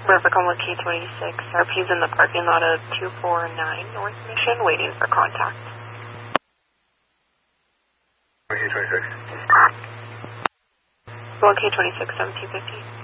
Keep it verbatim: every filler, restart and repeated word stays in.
Rivercom with K twenty-six. R P's in the parking lot of two four nine North Mission, waiting for contact. K twenty-six. Well, K twenty-six, seventeen fifty.